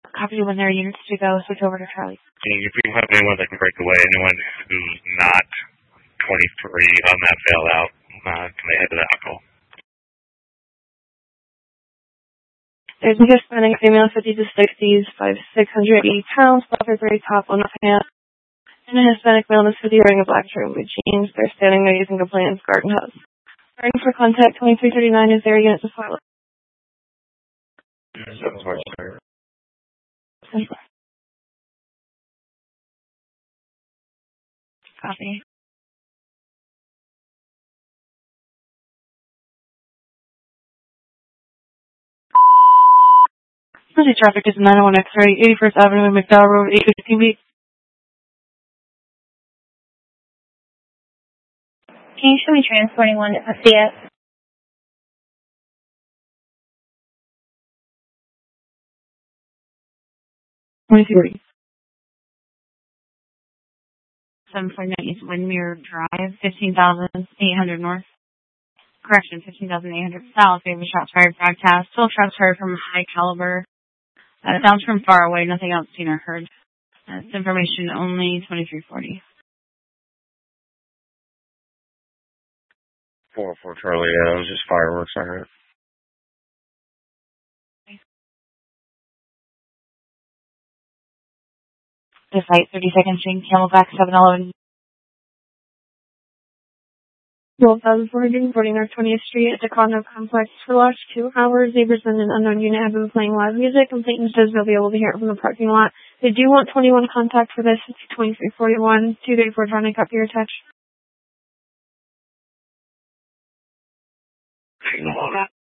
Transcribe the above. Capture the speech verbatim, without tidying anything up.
Copy when there are units to go. Switch over to Charlie. If you have anyone that can break away, anyone who's not twenty-three on that bailout, uh, can they head to that call? There's a Hispanic female, fifty to sixties, five six hundred eighty pounds, black or gray top on the pants, and a Hispanic male in the city wearing a black shirt and blue jeans. They're standing there using the Blanton's garden hose. Ready for contact, twenty-three thirty-nine is there, unit to follow. Copy. City traffic is nine oh one X-ray, eighty-first Avenue, McDowell Road, eight fifteen B. Can you show me transporting one to C S? twenty-three. seven forty-nine East Windmere Drive, fifteen thousand eight hundred north. Correction, fifteen thousand eight hundred south. We have a shots fired broadcast. Still shots fired from a high caliber. Uh, sounds from far away. Nothing else seen or heard. That's information only, twenty-three forty. four oh four Charlie, yeah, it was just fireworks I heard. The site, thirty second Street, Camelback, seven eleven. twelve thousand four hundred forty North twentieth Street at the Condo Complex. For the last two hours, neighbors and an unknown unit have been playing live music. Complainant says they'll be able to hear it from the parking lot. They do want twenty-one contact for this. It's twenty-three forty-one, two thirty-four trying to copy your touch.